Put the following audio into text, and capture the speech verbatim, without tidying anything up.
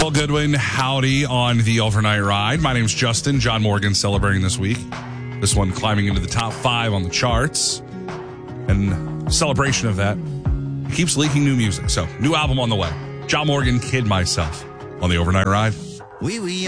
Saul Goodwin, howdy on the overnight ride. My name's Justin. John Morgan celebrating this week. This one climbing into the top five on the charts. And celebration of that, he keeps leaking new music. So, new album on the way. John Morgan, Kid Myself on the overnight ride. Oui, oui.